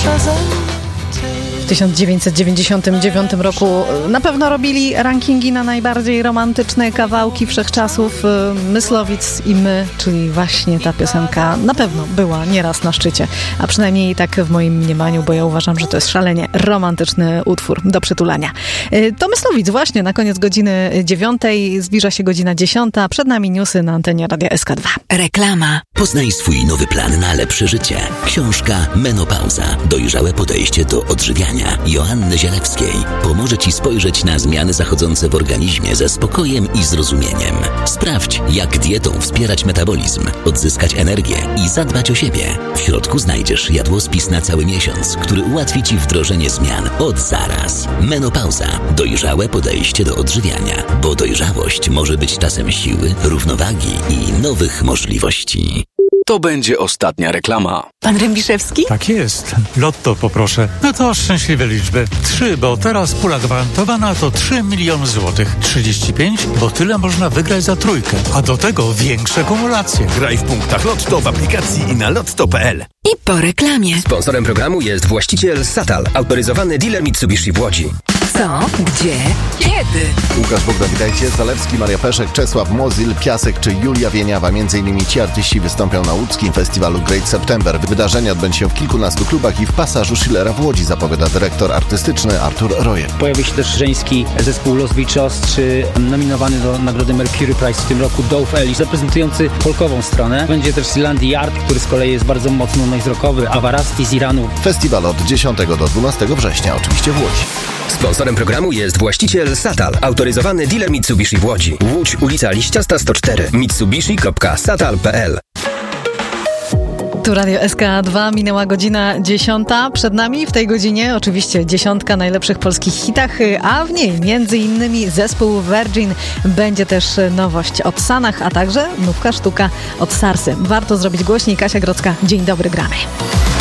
W 1999 roku na pewno robili rankingi na najbardziej romantyczne kawałki wszechczasów. Myslowic i my, czyli właśnie ta piosenka na pewno była nieraz na szczycie. A przynajmniej tak w moim mniemaniu, bo ja uważam, że to jest szalenie romantyczny utwór do przytulania. To Myslowic właśnie na koniec godziny 9. Zbliża się godzina 10. Przed nami newsy na antenie Radia SK2. Reklama. Poznaj swój nowy plan na lepsze życie. Książka Menopauza. Dojrzałe podejście do odżywiania Joanny Zielewskiej pomoże Ci spojrzeć na zmiany zachodzące w organizmie ze spokojem i zrozumieniem. Sprawdź, jak dietą wspierać metabolizm, odzyskać energię i zadbać o siebie. W środku znajdziesz jadłospis na cały miesiąc, który ułatwi Ci wdrożenie zmian od zaraz. Menopauza. Dojrzałe podejście do odżywiania, bo dojrzałość może być czasem siły, równowagi i nowych możliwości. To będzie ostatnia reklama. Pan Rębiszewski? Tak jest. Lotto poproszę. No to szczęśliwe liczby. 3, bo teraz pula gwarantowana to 3 miliony złotych. 35, bo tyle można wygrać za trójkę. A do tego większe kumulacje. Graj w punktach Lotto w aplikacji i na lotto.pl. I po reklamie. Sponsorem programu jest właściciel Satal, autoryzowany dealer Mitsubishi w Łodzi. Co? Gdzie? Kiedy? Łukasz Bogdan, witajcie. Zalewski, Maria Peszek, Czesław Mozil, Piasek czy Julia Wieniawa. Między innymi ci artyści wystąpią na łódzkim festiwalu Great September. Wydarzenie odbędzie się w kilkunastu klubach i w Pasażu Schillera w Łodzi, zapowiada dyrektor artystyczny Artur Roje. Pojawi się też żeński zespół Los Bichos, czy nominowany do nagrody Mercury Prize w tym roku Dove Ellis, reprezentujący folkową stronę. Będzie też Silandi Yard, który z kolei jest bardzo mocno noise rockowy, Awarasti z Iranu. Festiwal od 10 do 12 września, oczywiście w Łodzi. Sponsorem programu jest właściciel Satal, autoryzowany dealer Mitsubishi w Łodzi. Łódź, ulica Liściasta 104, mitsubishi.satal.pl. Tu Radio SK2, minęła godzina 10. Przed nami w tej godzinie oczywiście 10 najlepszych polskich hitach, a w niej między innymi zespół Virgin. Będzie też nowość od Sanach, a także nówka sztuka od Sarsy. Warto zrobić głośniej. Kasia Grodzka, dzień dobry, gramy.